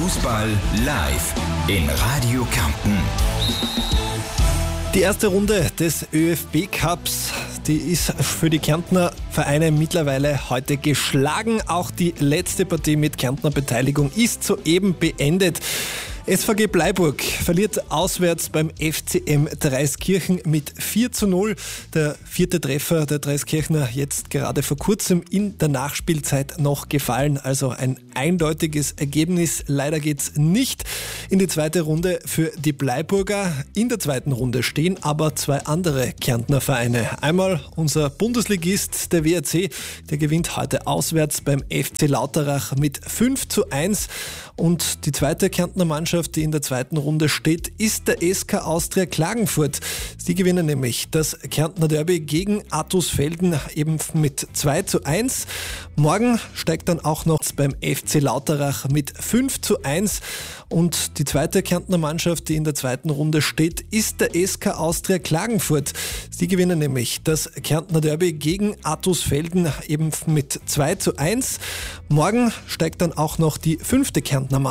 Fußball live in Radio Kärnten. Die erste Runde des ÖFB-Cups, die ist für die Kärntner Vereine mittlerweile heute geschlagen. Auch die letzte Partie mit Kärntner Beteiligung ist soeben beendet. SVG Bleiburg verliert auswärts beim FCM Dreiskirchen mit 4:0. Der vierte Treffer der Dreiskirchner jetzt gerade vor kurzem in der Nachspielzeit noch gefallen. Also ein eindeutiges Ergebnis. Leider geht's nicht in die zweite Runde für die Bleiburger. In der zweiten Runde stehen aber zwei andere Kärntner Vereine. Einmal unser Bundesligist, der WRC, der gewinnt heute auswärts beim FC Lauterach mit 5:1. Und die zweite Kärntner Mannschaft, die in der zweiten Runde steht, ist der SK Austria Klagenfurt. Sie gewinnen nämlich das Kärntner Derby gegen Attusfelden eben mit 2:1. Morgen steigt dann auch noch beim FC Lauterach mit 5:1. Und die zweite Kärntner Mannschaft, die in der zweiten Runde steht, ist der SK Austria Klagenfurt. Sie gewinnen nämlich das Kärntner Derby gegen Attusfelden eben mit 2:1. Morgen steigt dann auch noch die fünfte Kärntner Mannschaft